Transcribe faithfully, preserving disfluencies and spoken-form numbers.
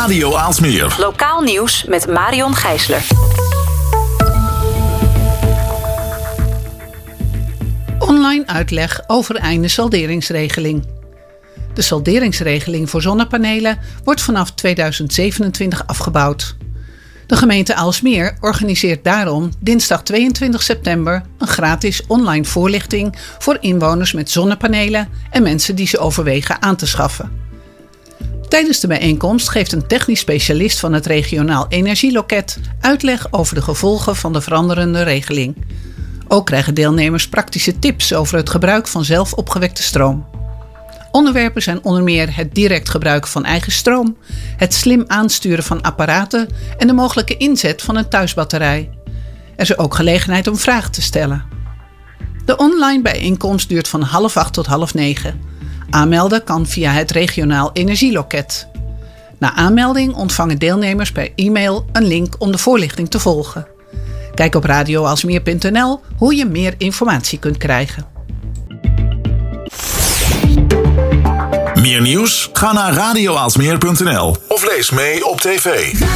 Radio Aalsmeer. Lokaal nieuws met Marion Gijsler. Online uitleg over einde salderingsregeling. De salderingsregeling voor zonnepanelen wordt vanaf tweeduizend zevenentwintig afgebouwd. De gemeente Aalsmeer organiseert daarom dinsdag tweeëntwintig september een gratis online voorlichting voor inwoners met zonnepanelen en mensen die ze overwegen aan te schaffen. Tijdens de bijeenkomst geeft een technisch specialist van het regionaal energieloket uitleg over de gevolgen van de veranderende regeling. Ook krijgen deelnemers praktische tips over het gebruik van zelf opgewekte stroom. Onderwerpen zijn onder meer het direct gebruik van eigen stroom, het slim aansturen van apparaten en de mogelijke inzet van een thuisbatterij. Er is ook gelegenheid om vragen te stellen. De online bijeenkomst duurt van half acht tot half negen. Aanmelden kan via het regionaal energieloket. Na aanmelding ontvangen deelnemers per e-mail een link om de voorlichting te volgen. Kijk op radio aalsmeer punt n l hoe je meer informatie kunt krijgen. Meer nieuws? Ga naar radio aalsmeer punt n l of lees mee op tv.